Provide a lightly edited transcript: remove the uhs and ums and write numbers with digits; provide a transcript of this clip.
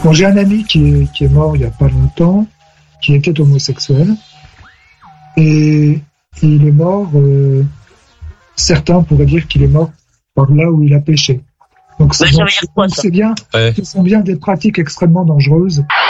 Bon, j'ai un ami qui est mort il y a pas longtemps, qui était homosexuel, et il est mort, certains pourraient dire qu'il est mort par là où il a péché. Donc ça veut dire quoi, ça ? C'est bien, ce sont bien des pratiques extrêmement dangereuses.